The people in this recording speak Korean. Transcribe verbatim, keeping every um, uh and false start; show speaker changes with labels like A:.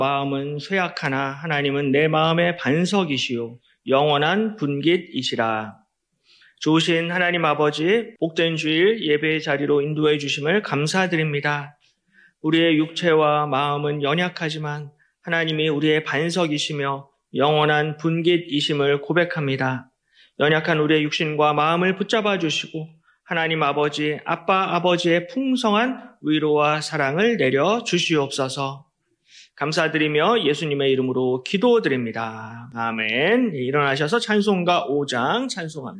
A: 마음은 쇠약하나 하나님은 내 마음의 반석이시요 영원한 분깃이시라. 좋으신 하나님 아버지, 복된 주일 예배의 자리로 인도해 주심을 감사드립니다. 우리의 육체와 마음은 연약하지만 하나님이 우리의 반석이시며 영원한 분깃이심을 고백합니다. 연약한 우리의 육신과 마음을 붙잡아 주시고 하나님 아버지, 아빠 아버지의 풍성한 위로와 사랑을 내려 주시옵소서. 감사드리며 예수님의 이름으로 기도드립니다. 아멘. 일어나셔서 찬송가 오 장 찬송합니다.